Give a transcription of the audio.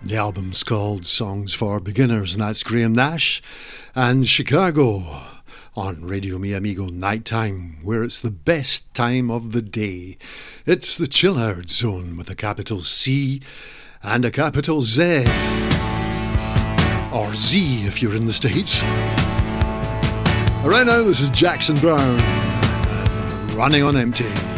The album's called Songs for Beginners, and that's Graham Nash and Chicago on Radio Mi Amigo Nighttime, where it's the best time of the day. It's the Chill Out Zone with a capital C and a capital Z, or Z if you're in the States. Right now, this is Jackson Browne, Running on Empty.